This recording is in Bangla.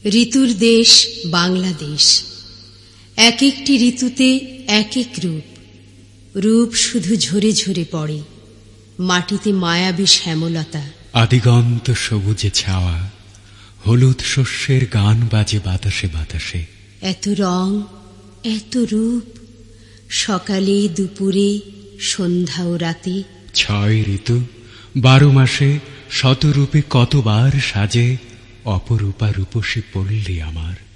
ঋতুর দেশ বাংলাদেশ। এক একটি ঋতুতে এক এক রূপ, রূপ শুধু ঝরে ঝরে পড়ে। মাটিতে মায়াবী শ্যামলতা, আদিগন্ত সবুজে ছাওয়া, হলুদ শস্যের গান বাজে বাতাসে বাতাসে। এত রং, এত রূপ, সকালে দুপুরে সন্ধ্যা ও রাতে। 6 ঋতু, 12 মাসে শতরূপে কতবার সাজে অপরূপা রূপসী পল্লী আমার।